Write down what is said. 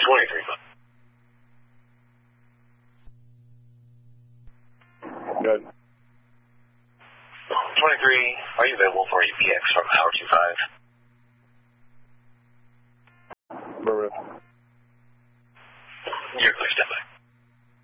Good. 23, are you available for a PX from Power 25? Affirmative.